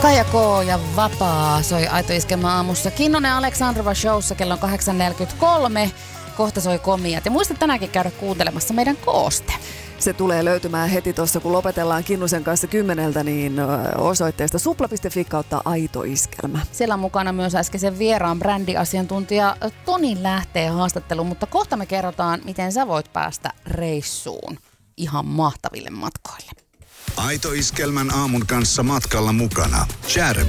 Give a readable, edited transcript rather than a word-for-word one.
Kaija K. ja Vapaa soi Aito Iskelmä aamussa. Kinnunen Aleksandrova showssa kello on 8.43. Kohta soi komiat. Ja muista tänäänkin käydä kuuntelemassa meidän kooste. Se tulee löytymään heti tuossa, kun lopetellaan Kinnusen kanssa 10, niin osoitteesta supla.fi kautta Aito Iskelmä. Siellä on mukana myös äskeisen vieraan brändiasiantuntija Toni lähtee haastatteluun, mutta kohta me kerrotaan, miten sä voit päästä reissuun ihan mahtaville matkoille. Aito Iskelmän aamun kanssa matkalla mukana Charm